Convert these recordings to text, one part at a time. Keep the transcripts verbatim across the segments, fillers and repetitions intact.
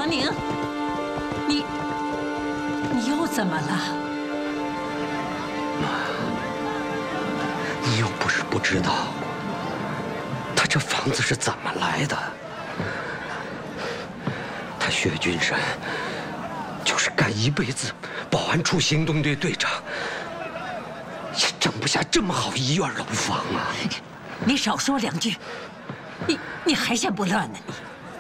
长宁，你你又怎么了？ 妈，你又不是不知道，他这房子是怎么来的。他薛君山就是干一辈子保安处行动队队长，也整不下这么好一院楼房啊！ 你少说两句，你你还嫌不乱呢你？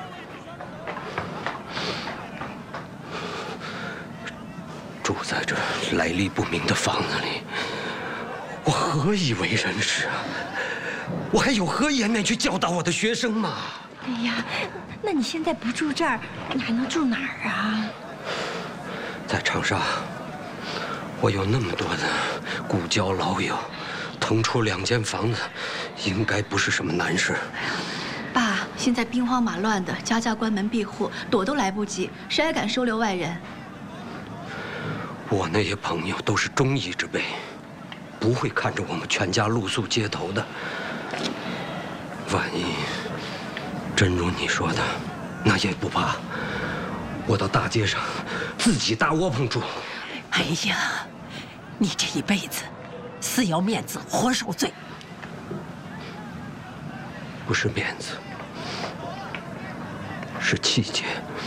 住在这来历不明的房子里，我何以为人师啊？我还有何颜面去教导我的学生吗？ 哎呀，那你现在不住这儿，你还能住哪儿啊？ 在长沙，我有那么多的故交老友，腾出两间房子，应该不是什么难事。 爸，现在兵荒马乱的，家家关门闭户，躲都来不及，谁还敢收留外人？ 我那些朋友都是忠义之辈，不会看着我们全家露宿街头的。万一真如你说的，那也不怕。我到大街上自己搭窝棚住。 哎呀，你这一辈子死要面子活受罪。 不是面子，是气节。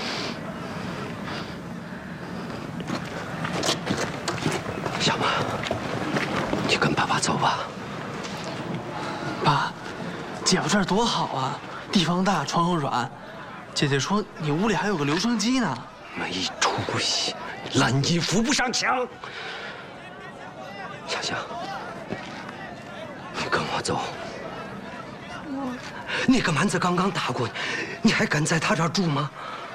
小马，你跟爸爸走吧。 爸，姐夫这儿多好啊，地方大，床又软。姐姐说你屋里还有个留声机呢。 没出息，烂衣扶不上墙。香香，你跟我走。我，那个蛮子刚刚打过你，你还敢在他这儿住吗？